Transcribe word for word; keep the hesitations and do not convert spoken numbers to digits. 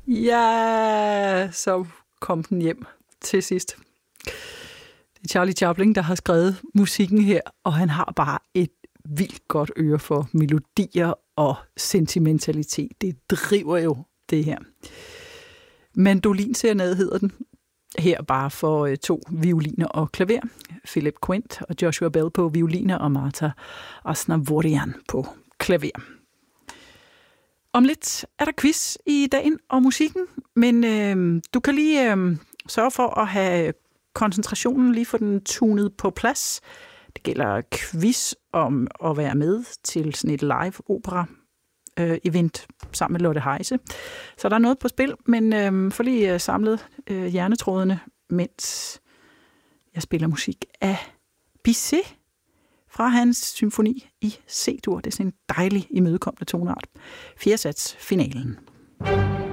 Ja, så kom den hjem til sidst. Det er Charlie Chaplin, der har skrevet musikken her, og han har bare et vildt godt øre for melodier og sentimentalitet. Det driver jo det her. Mandolinserenade hedder den. Her bare for to violiner og klaver. Philip Quint og Joshua Bell på violiner og Marta Asnavorian på klaver. Om lidt er der quiz i dagen og musikken, men øh, du kan lige øh, sørge for at have koncentrationen lige for den tunet på plads. Det gælder quiz om at være med til sådan et live-opera øh, event sammen med Lotte Heise. Så der er noget på spil, men øh, for lige samlet øh, hjernetrådene, mens jeg spiller musik af Bizet fra hans symfoni i C-dur. Det er sådan en dejlig imødekommende toneart. Fjerde sats, finalen.